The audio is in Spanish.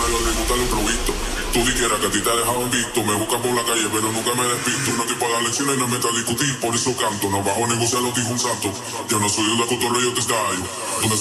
ellos les gusta el improviso. Tú dijeras que a ti te dejaban visto. Me buscan por la calle, pero nunca me despisto. No te paga lecciones y no me meto a discutir. Por eso canto, no bajo a negociar lo dijo un santo. Yo no soy de cotorreo, yo te estallo. Donde